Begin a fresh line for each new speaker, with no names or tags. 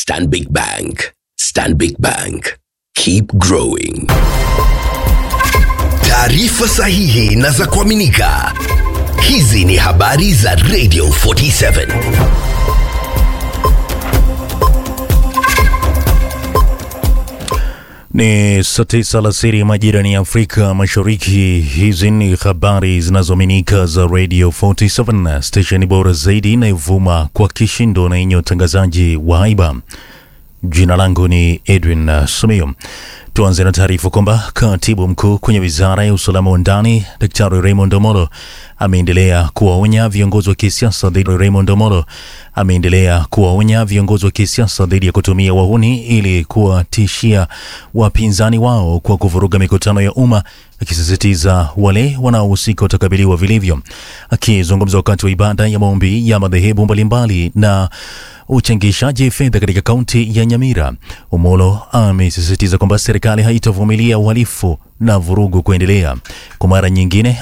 Stanbic Bank. Stanbic Bank. Keep growing. Taarifa sahihi na za kuaminika. Hizi ni habari za Radio 47.
Ni saa 9 alasiri majirani ya Afrika Mashariki. Hizi ni habari zinazoaminika za Radio 47, station bora zaidi inayovuma kwa kishindo na yenye utangazaji wa haiba. Jina langu ni Edwin Sumio. Tuanze na taarifa kwamba katibu mkuu kwenye wizara ya usalama wa ndani Daktari Raymond Omolo ameendelea kuwaonya viongozi wa kisiasa dhidi ya kutumia wahuni ili kuwatishia wapinzani wao kwa kuvuruga mikutano ya umma, akisisitiza wale wanaohusika watakabiliwa vilivyo. Akizungumza wakati wa ibada ya maombi ya madhehebu mbalimbali na uchangishaji fedha katika kaunti ya Nyamira, Omolo amesisitiza kwamba serikali haitavumilia uhalifu na vurugu kuendelea. Kwa mara nyingine